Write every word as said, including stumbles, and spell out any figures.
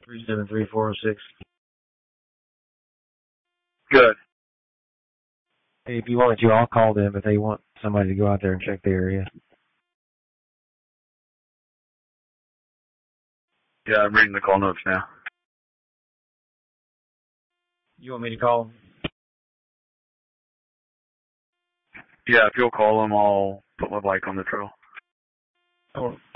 three seven three, four oh six. Good. Hey, if you want to, I'll call them if they want somebody to go out there and check the area. Yeah, I'm reading the call notes now. You want me to call them? Yeah, if you'll call them, I'll put my bike on the trail. Oh.